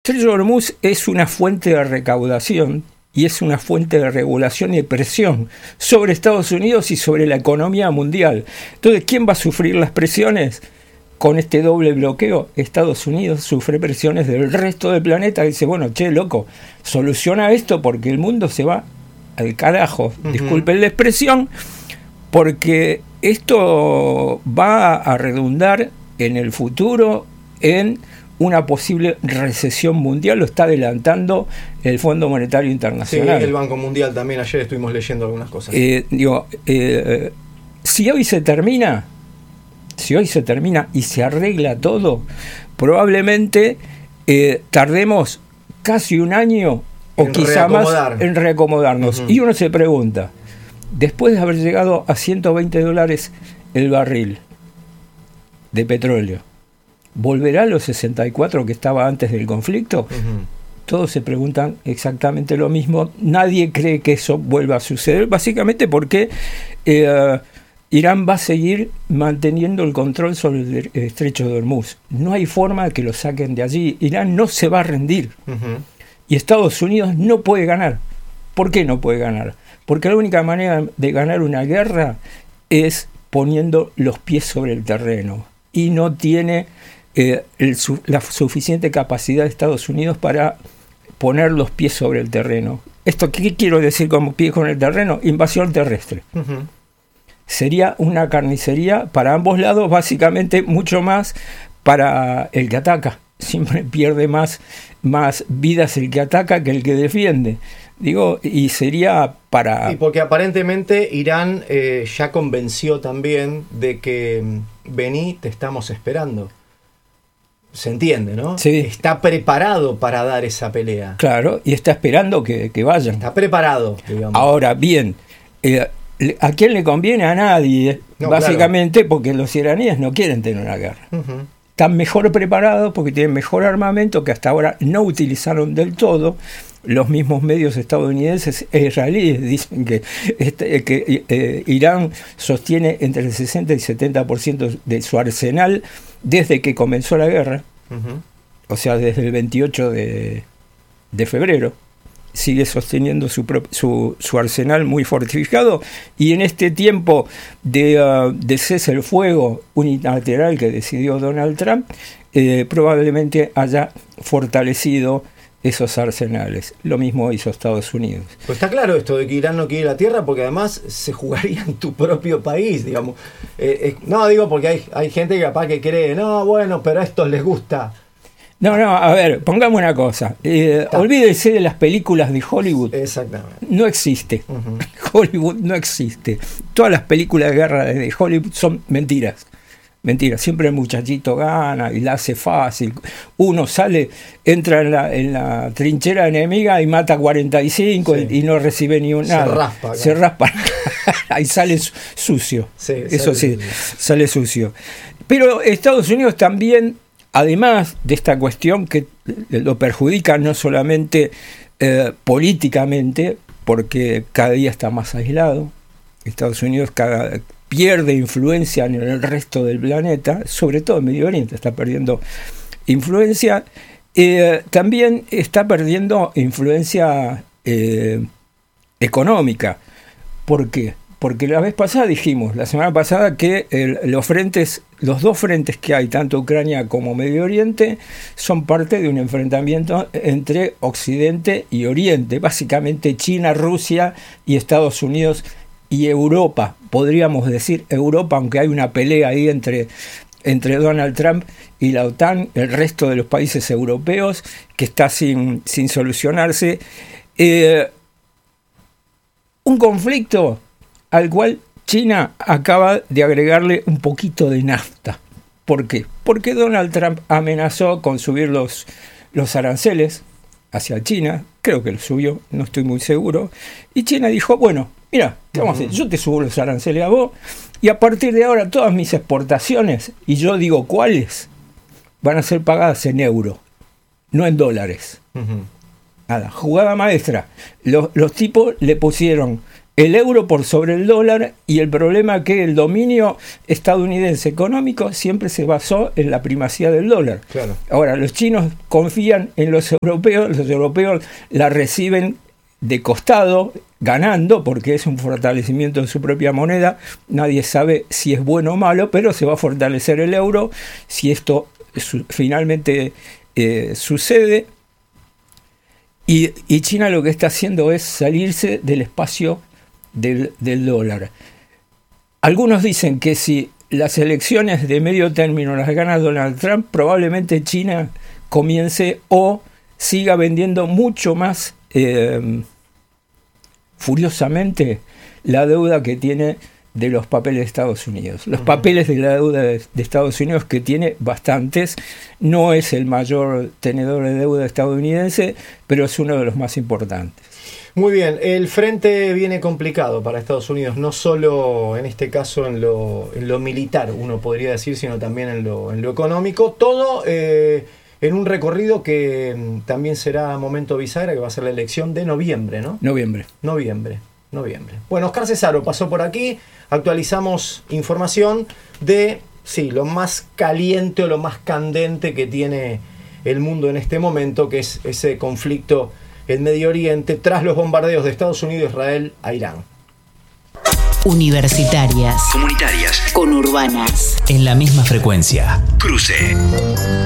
Estrecho de Hormuz es una fuente de recaudación y es una fuente de regulación y de presión sobre Estados Unidos y sobre la economía mundial. Entonces, ¿quién va a sufrir las presiones? Con este doble bloqueo, Estados Unidos sufre presiones del resto del planeta, que dice, bueno, che, loco, soluciona esto porque el mundo se va al carajo, disculpen la expresión, porque esto va a redundar en el futuro en una posible recesión mundial, lo está adelantando el Fondo Monetario Internacional. Sí, el Banco Mundial también, ayer estuvimos leyendo algunas cosas. Si hoy se termina y se arregla todo, probablemente tardemos casi un año o quizá más en reacomodarnos. Y uno se pregunta, después de haber llegado a $120 el barril de petróleo, ¿volverá a los 64 que estaba antes del conflicto? Todos se preguntan exactamente lo mismo. Nadie cree que eso vuelva a suceder, básicamente porque Irán va a seguir manteniendo el control sobre el estrecho de Hormuz. No hay forma de que lo saquen de allí. Irán no se va a rendir. Y Estados Unidos no puede ganar. ¿Por qué no puede ganar? Porque la única manera de ganar una guerra es poniendo los pies sobre el terreno. Y no tiene la suficiente capacidad de Estados Unidos para poner los pies sobre el terreno. ¿Esto qué quiero decir como pies con el terreno? Invasión terrestre. Sería una carnicería para ambos lados, básicamente mucho más para el que ataca. Siempre pierde más vidas el que ataca que el que defiende. Digo, y sería para... Y porque aparentemente Irán ya convenció también de que vení, te estamos esperando. Se entiende, ¿no? Sí. Está preparado para dar esa pelea. Claro, y está esperando que vayan. Está preparado, digamos. Ahora, bien, ¿a quién le conviene? A nadie, no, básicamente, claro. Porque los iraníes no quieren tener una guerra. Están mejor preparados porque tienen mejor armamento que hasta ahora no utilizaron del todo. Los mismos medios estadounidenses e israelíes dicen que Irán sostiene entre el 60 y 70% de su arsenal desde que comenzó la guerra, o sea, desde el 28 de febrero. Sigue sosteniendo su arsenal muy fortificado, y en este tiempo de cese el fuego unilateral que decidió Donald Trump, probablemente haya fortalecido esos arsenales. Lo mismo hizo Estados Unidos. Pues está claro esto de que Irán no quiere la tierra, porque además se jugaría en tu propio país, digamos. No, digo porque hay gente que capaz que cree, no, bueno, pero a estos les gusta. No, a ver, pongamos una cosa. Olvídese de las películas de Hollywood. Exactamente. No existe. Hollywood no existe. Todas las películas de guerra de Hollywood son mentiras. Mentiras. Siempre el muchachito gana y la hace fácil. Uno sale, entra en la trinchera enemiga y mata 45 y no recibe ni un nada. Se raspa. Ahí sale sucio. Sí, eso sí, sale sucio. Pero Estados Unidos también, además de esta cuestión que lo perjudica no solamente políticamente, porque cada día está más aislado, Estados Unidos pierde influencia en el resto del planeta, sobre todo en Medio Oriente está perdiendo influencia, también está perdiendo influencia económica. ¿Por qué? Porque la vez pasada dijimos, la semana pasada, que los dos frentes que hay, tanto Ucrania como Medio Oriente, son parte de un enfrentamiento entre Occidente y Oriente, básicamente China, Rusia y Estados Unidos y Europa, podríamos decir Europa, aunque hay una pelea ahí entre Donald Trump y la OTAN, el resto de los países europeos, que está sin solucionarse. Un conflicto al cual China acaba de agregarle un poquito de nafta. ¿Por qué? Porque Donald Trump amenazó con subir los aranceles hacia China, creo que lo subió, no estoy muy seguro, y China dijo, bueno, mira, ¿qué vamos a hacer? Yo te subo los aranceles a vos, y a partir de ahora todas mis exportaciones, y yo digo cuáles, van a ser pagadas en euro, no en dólares. Nada, jugada maestra. Los tipos le pusieron el euro por sobre el dólar, y el problema es que el dominio estadounidense económico siempre se basó en la primacía del dólar. Claro. Ahora, los chinos confían en los europeos la reciben de costado, ganando, porque es un fortalecimiento de su propia moneda. Nadie sabe si es bueno o malo, pero se va a fortalecer el euro si esto finalmente sucede. Y China lo que está haciendo es salirse del espacio del dólar. Algunos dicen que si las elecciones de medio término las gana Donald Trump, probablemente China comience o siga vendiendo mucho más furiosamente la deuda que tiene de los papeles de Estados Unidos. Los papeles de la deuda de Estados Unidos, que tiene bastantes, no es el mayor tenedor de deuda estadounidense, pero es uno de los más importantes. Muy bien, el frente viene complicado para Estados Unidos, no solo en este caso en lo militar, uno podría decir, sino también en lo económico. Todo en un recorrido que también será momento bisagra, que va a ser la elección de noviembre, ¿no? Noviembre. Bueno, Oscar Cesaro pasó por aquí, actualizamos información de, sí, lo más caliente o lo más candente que tiene el mundo en este momento, que es ese conflicto en Medio Oriente tras los bombardeos de Estados Unidos e Israel a Irán. Universitarias, comunitarias, conurbanas, en la misma frecuencia. Cruce.